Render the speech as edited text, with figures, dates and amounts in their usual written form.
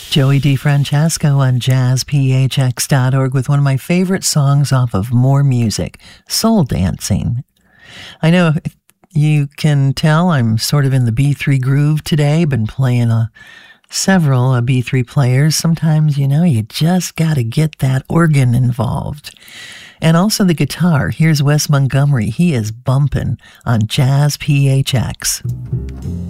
Joey DeFrancesco on jazzphx.org with one of my favorite songs off of More Music, Soul Dancing. I know you can tell I'm sort of in the B3 groove today. Been playing several B3 players. Sometimes, you just got to get that organ involved. And also the guitar. Here's Wes Montgomery. He is bumping on Jazz PHX.